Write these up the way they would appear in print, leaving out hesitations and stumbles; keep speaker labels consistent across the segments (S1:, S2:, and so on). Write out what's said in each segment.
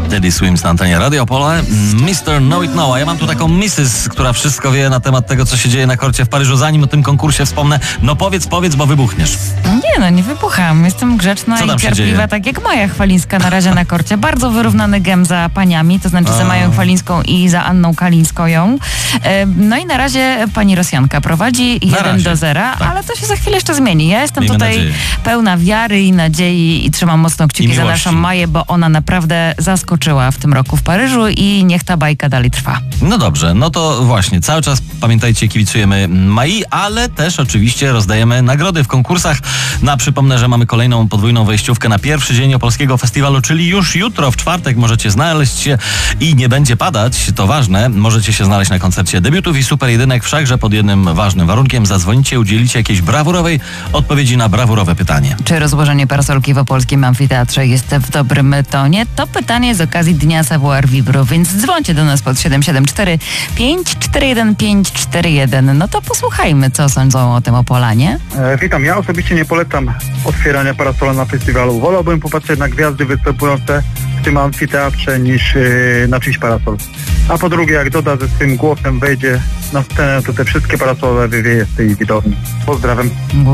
S1: Teddy Swims na antenie Radio Pole. Mr. Know It Know. A ja mam tu taką Mrs., która wszystko wie na temat tego, co się dzieje na korcie w Paryżu. Zanim o tym konkursie wspomnę, no powiedz, bo wybuchniesz.
S2: Nie wybucham. Jestem grzeczna i cierpliwa, tak jak Maja Chwalińska na razie na korcie. Bardzo wyrównany gem za paniami, to znaczy za Mają Chwalińską i za Anną Kalińskoją. No i na razie pani Rosjanka prowadzi 1-0, tak. Ale to się za chwilę jeszcze zmieni. Ja jestem tutaj pełna wiary i nadziei i trzymam mocno kciuki za naszą Maję, bo ona naprawdę zaskoczyła w tym roku w Paryżu i niech ta bajka dalej trwa.
S1: No dobrze, no to właśnie, cały czas pamiętajcie, kibicujemy Mai, ale też oczywiście rozdajemy nagrody w konkursach. Przypomnę, że mamy kolejną podwójną wejściówkę na pierwszy dzień Opolskiego Festiwalu, czyli już jutro, w czwartek możecie znaleźć się i nie będzie padać, to ważne, możecie się znaleźć na koncercie debiutów i super jedynek, wszakże pod jednym ważnym warunkiem: zadzwonicie, udzielicie jakiejś brawurowej odpowiedzi na brawurowe pytanie.
S2: Czy rozłożenie parasolki w Opolskim Amfiteatrze jest w dobrym tonie? To pytanie z okazji Dnia Savoir Vivre, więc dzwońcie do nas pod 774 541 541. No to posłuchajmy, co sądzą o tym Opolanie.
S3: Witam, ja osobiście nie polecam otwierania parasola na festiwalu. Wolałbym popatrzeć na gwiazdy występujące w tym amfiteatrze niż na czyjś parasol. A po drugie, jak Doda ze swym głosem wejdzie na scenę, to te wszystkie parasole wywieje z tej widowni. Pozdrawiam.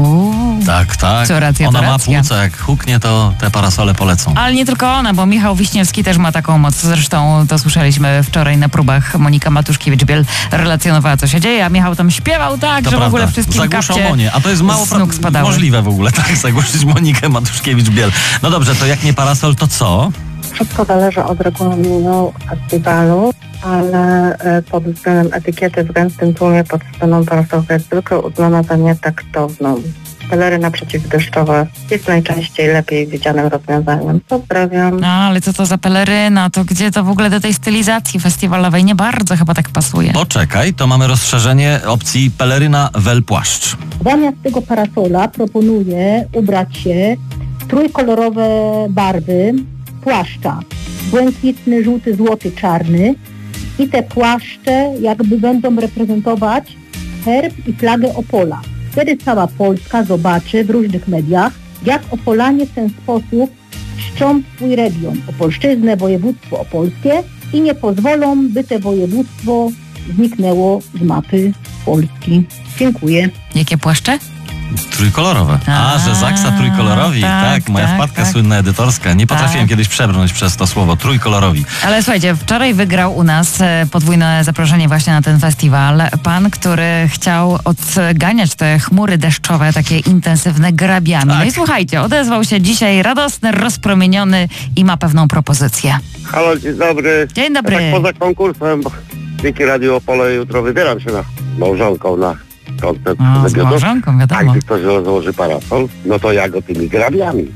S1: Tak.
S2: Co racja,
S1: ona ma płuca, jak huknie, to te parasole polecą.
S2: Ale nie tylko ona, bo Michał Wiśniewski też ma taką moc. Zresztą to słyszeliśmy wczoraj na próbach. Monika Matuszkiewicz-Biel relacjonowała, co się dzieje, a Michał tam śpiewał tak, to że prawda. W ogóle wszystkim kapcie
S1: a to jest mało możliwe w ogóle, tak, zagłuszyć Monikę Matuszkiewicz-Biel. No dobrze, to jak nie parasol, to co?
S4: Wszystko zależy od regulaminu festiwalu, ale pod względem etykiety w gęstym tłumie pod sceną parasolka jest tylko uznana za nietaktowną. Peleryna przeciwdeszczowa jest najczęściej lepiej widzianym rozwiązaniem. Pozdrawiam.
S2: Ale co to za peleryna? To gdzie to w ogóle do tej stylizacji festiwalowej nie bardzo chyba tak pasuje.
S1: Poczekaj, to mamy rozszerzenie opcji peleryna wel płaszcz.
S5: Zamiast tego parasola proponuję ubrać się w trójkolorowe barwy płaszcza. Błękitny, żółty, złoty, czarny. I te płaszcze jakby będą reprezentować herb i flagę Opola. Wtedy cała Polska zobaczy w różnych mediach, jak Opolanie w ten sposób czczą swój region, Opolszczyznę, województwo opolskie i nie pozwolą, by te województwo zniknęło z mapy Polski. Dziękuję.
S2: Jakie płaszcze?
S1: Trójkolorowe. Że Zaksa trójkolorowi. Tak, moja wpadka słynna edytorska. Nie potrafiłem kiedyś przebrnąć przez to słowo trójkolorowi.
S2: Ale słuchajcie, wczoraj wygrał u nas podwójne zaproszenie właśnie na ten festiwal pan, który chciał odganiać te chmury deszczowe, takie intensywne, grabiami. Tak. No i słuchajcie, odezwał się dzisiaj radosny, rozpromieniony i ma pewną propozycję.
S6: Halo, dzień dobry.
S2: Dzień dobry.
S6: Ja tak poza konkursem, bo dzięki Radiu Opole jutro wybieram się na małżonką na koncert.
S2: Z małżonką, wiadomo.
S6: A gdy ktoś założy parasol, no to ja go tymi grabiami.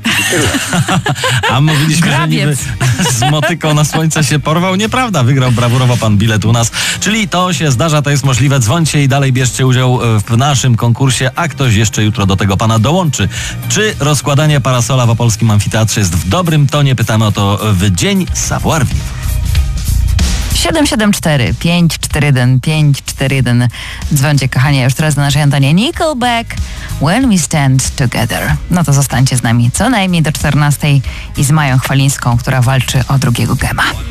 S1: A mówiliśmy, że niby z motyką na słońce się porwał. Nieprawda, wygrał brawurowo pan bilet u nas. Czyli to się zdarza, to jest możliwe. Dzwońcie i dalej bierzcie udział w naszym konkursie, a ktoś jeszcze jutro do tego pana dołączy. Czy rozkładanie parasola w Opolskim Amfiteatrze jest w dobrym tonie? Pytamy o to w Dzień Savoir Vivre.
S2: 774 541 541. Dzwońcie, kochani, już teraz na naszej antenie Nickelback, When We Stand Together. No to zostańcie z nami co najmniej do 14 i z Mają Chwalińską, która walczy o drugiego gema.